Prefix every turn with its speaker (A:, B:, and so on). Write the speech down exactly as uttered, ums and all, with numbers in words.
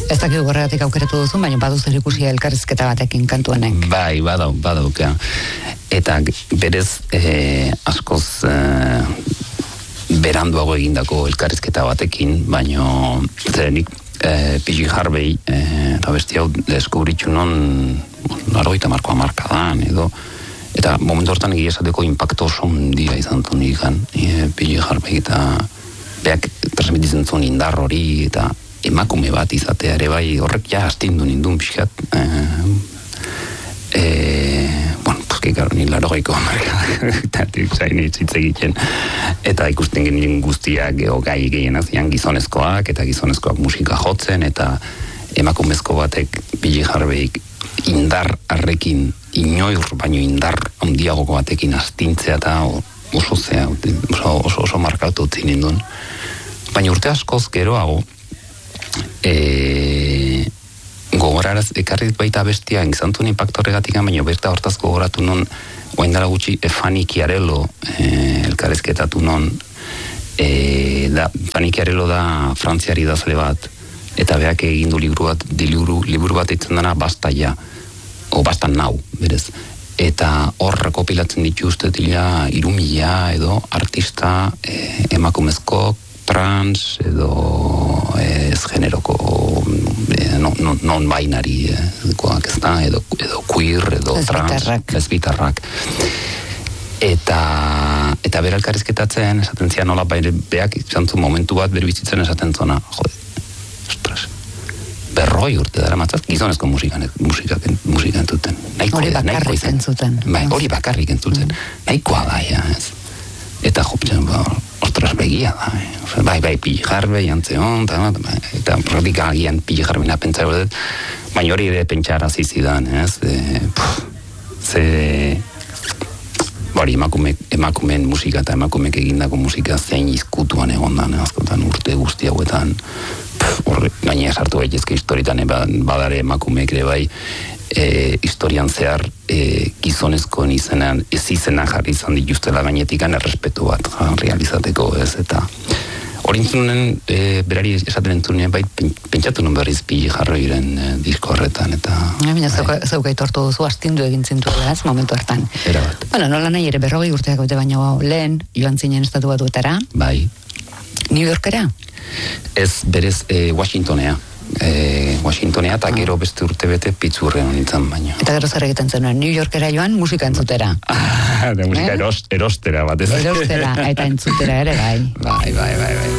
A: Ez dakik horregatik aukeratu duzu, baina badu zer ikusia elkarrizketa batekin kantu honek.
B: Bai, badau, badauka. Eta berez eh, askoz eh, beranduago egindako elkarrizketa batekin, baino zerenik eh, P J Harvey eh, eta besti hau deskubritxu non larogeita markoa marka dan, edo eta momentu hortan egia esateko impacto oso handia izan zuen ikan eh, P J Harvey eta beak transmititzen zuen indar hori eta emakume bat izatea ere bai horrek ja astindu nindun pixkat eh, eh, bueno, pues que ni larogeiko tatik zain hitz egiten eta ikusten genien guztiak geho gai gehienak zian gizonezkoak eta gizonezkoak musika jotzen eta emakumezko batek P J Harveyk indar arrekin inoir baino indar handiagoko batekin astintzea eta oso zea oso, oso, oso markatu utzi nindun baina urte askoz geroago E, gogoraraz ekarrit baita bestia ingizantun impacto horregatik baina berta hortaz gogoratu non oain dara gutxi Fanny Chiarello e, elkarrezketatu non e, da, Fanny Chiarello da frantziari idazle bat eta beak egindu liburu bat liburu, liburu bat eitzen dena bastaia o bastan nau berez eta hor rekopilatzen ditu uste dila irumila edo artista e, emakumezko trans edo ez generoko non, non, non binary koak ez da, edo, edo queer edo trans, lesbitarrak eta eta bera elkarrizketatzen esaten zian nola beak izan zu momentu bat bere bizitzen esaten zona jode, ostras berroi urte dara matzat gizonezko musikan musika entzuten
A: hori bakarrik entzuten
B: hori bakarrik entzuten nahikoa da ja ez eta joptzen ba ostras begia da, eh? bai, bai, P J Harvey, antzeon, eta, eta radikalian P J Harvey napentsa dut, baina hori ere pentsara zizidan, ez? E, puf, ze, bari, emakume, emakumeen musika eta emakumeek egindako musika zein izkutuan egondan, askotan urte guzti hauetan, hor, gaina esartu gaitezke historietan, badare emakumeek ere bai, E, historian zehar e, gizonezkoen izenean ez izena jarri izan dituztela gainetikan errespetu bat ja, realizateko ez eta hori entzunen e, berari esaten entzunen bai pentsatu nun berriz P J Harveyren e, disko horretan eta
A: baina zeukait hortu duzu astindu egin zintu ez momentu hartan
B: era bat
A: bueno, nola nahi ere berrogei urteak bete baino lehen joan zinen estatu batuetara
B: bai
A: New Yorkera
B: ez berez e, Washingtonea E, Washingtonea eta gero beste urte bete pitzurrean nintzen baina.
A: Eta gero zer egiten zenuen, New Yorkera joan musika entzutera.
B: Ah, de musika eh? eros, erostera bat ez.
A: Erostera, eta entzutera ere bai.
B: Bai, bai, bai, bai.